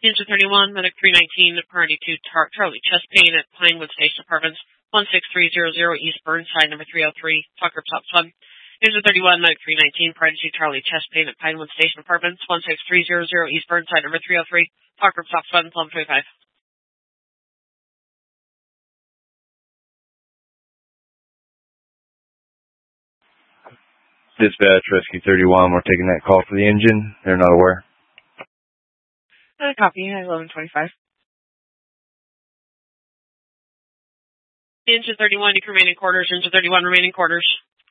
Engine 31, Medic 319, priority to Charlie Chest Pain at Pinewood Station Apartments, 16300 East Burnside, number 303, Tucker Top Fun. Engine 31, Medic 319, priority to Charlie Chest Pain at Pinewood Station Apartments, 16300 East Burnside, number 303, Tucker Top Fun, 1125. Dispatch, Rescue 31, we're taking that call for the engine. They're not aware. Copy, 1125. Engine 31, you can remain in quarters. Engine 31, remaining quarters.